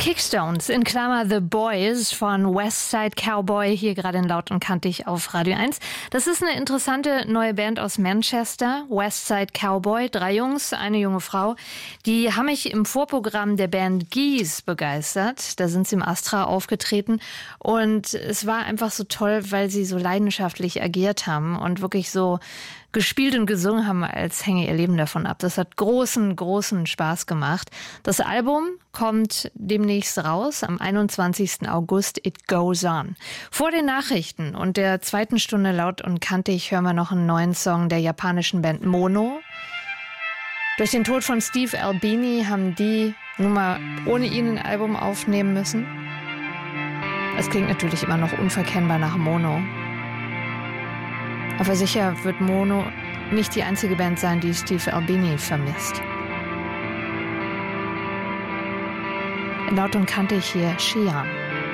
Kickstones, in Klammer The Boys von Westside Cowboy, hier gerade in Laut und Kantig auf Radio 1. Das ist eine interessante neue Band aus Manchester, Westside Cowboy. 3 Jungs, eine junge Frau. Die haben mich im Vorprogramm der Band Geese begeistert. Da sind sie im Astra aufgetreten und es war einfach so toll, weil sie so leidenschaftlich agiert haben und wirklich so gespielt und gesungen haben, als hänge ihr Leben davon ab. Das hat großen Spaß gemacht. Das Album kommt demnächst raus, am 21. August, It Goes On. Vor den Nachrichten und der zweiten Stunde Laut und Kantig hören wir noch einen neuen Song der japanischen Band Mono. Durch den Tod von Steve Albini haben die nun mal ohne ihn ein Album aufnehmen müssen. Es klingt natürlich immer noch unverkennbar nach Mono. Aber sicher wird Mono nicht die einzige Band sein, die Steve Albini vermisst. Laut und Kantig hier Xi'an.